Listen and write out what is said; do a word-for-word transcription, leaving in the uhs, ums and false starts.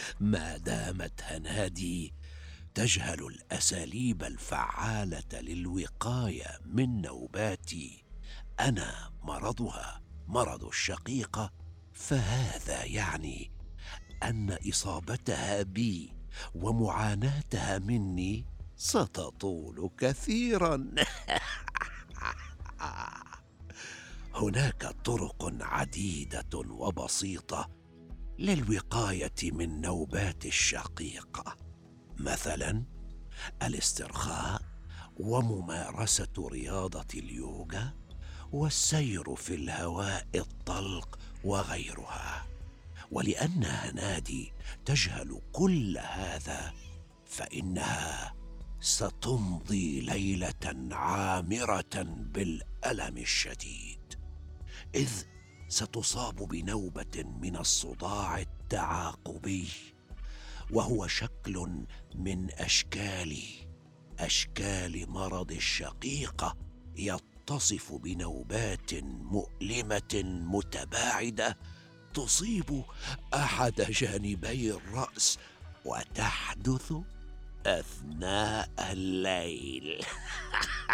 ما دامت هنادي تجهل الاساليب الفعاله للوقايه من نوباتي انا مرضها مرض الشقيقه، فهذا يعني ان اصابتها بي ومعاناتها مني ستطول كثيرا. هناك طرق عديده وبسيطه للوقايه من نوبات الشقيقه، مثلا الاسترخاء وممارسه رياضه اليوغا والسير في الهواء الطلق وغيرها. ولان هنادي تجهل كل هذا فانها ستمضي ليله عامره بالالم الشديد، اذ ستصاب بنوبه من الصداع التعاقبي، وهو شكل من اشكال اشكال مرض الشقيقه، يتصف بنوبات مؤلمه متباعده تصيب احد جانبي الراس وتحدث اثناء الليل.